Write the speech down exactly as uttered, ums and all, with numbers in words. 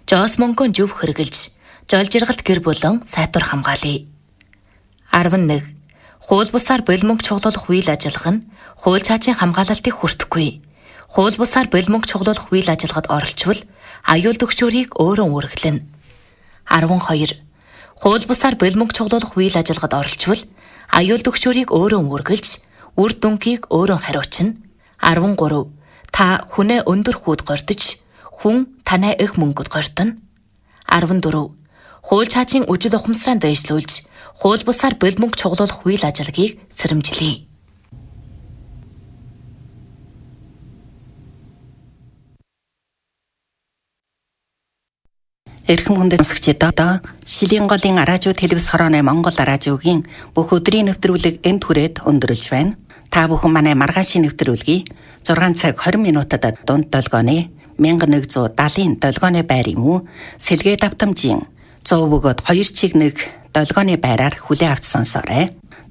жоос мөнгөн жүв хэргэлж, жолжиргалт гэр болон сайтур хамгаалъя. арван нэг. Хууль бусаар бэлмөнгө чуглуулах үйл ажиллагаа нь хууль чаачийн хамгаалалтыг хүртэхгүй. Хууль бусаар бэлмөнгө чуглуулах үйл ажиллагаанд оролцвол аюул төгчөөрийг өөрөө үүргэлнэ. арван хоёр. Хууль бусаар бэлмөнгө чуглуулах үйл ажиллагаанд оролцвол аюул төгчөөрийг өөрөө үүргэлж, үр дүнгийг өөрөө хариуцна. арван гурав. Та хүнээ өндөр хүүд гордож, хүн танай их мөнгөд гордоно. арван дөрөв. Хууль чаачийн үжил ухамсараа дэвшлүүлж, хууль бусаар бэлмөнгө чуглуулах үйл ажиллагааг сэрэмжлэе. Эрхэм хүндэт сонсогчдоо Шилийн голын араажуу телевиз хорооны Монгол араажуугийн бүх өдрийн нэвтрүүлэг энд хүрээд өндөрлж байна. Та бүхэн манай маргаашийн нэвтрүүлгийг зургаан цаг хорин минутад дунд долгооны мянга нэгдүгээр даалын долгооны байр юм уу? Сэлгээ давтамжийн цоо бөгөөд хоёр чиг нэг долгооны байраар хүлээ авч сонсоорой.